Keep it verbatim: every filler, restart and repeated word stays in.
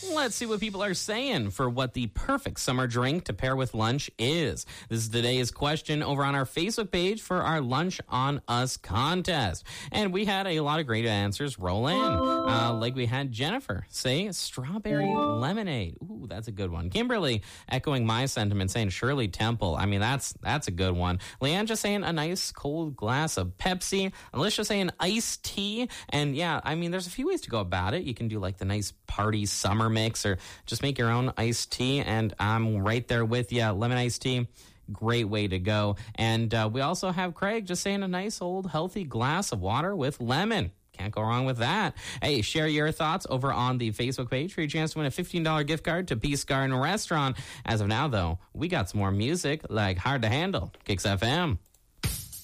Let's see what people are saying for what the perfect summer drink to pair with lunch is. This is today's question over on our Facebook page for our Lunch on Us contest. And we had a lot of great answers roll in. Uh, like we had Jennifer say strawberry lemonade. Ooh, that's a good one. Kimberly echoing my sentiment saying Shirley Temple. I mean, that's that's a good one. Leanne just saying a nice cold glass of Pepsi. Alicia saying iced tea. And yeah, I mean, there's a few ways to go about it. You can do like the nice party summer mix or just make your own iced tea. And I'm right there with you. Lemon iced tea. Great way to go. And uh, we also have Craig just saying a nice old healthy glass of water with lemon. Can't go wrong with that. Hey, share your thoughts over on the Facebook page for your chance to win a fifteen dollars gift card to Peace Garden Restaurant. As of now, though, we got some more music like Hard to Handle. Kicks F M.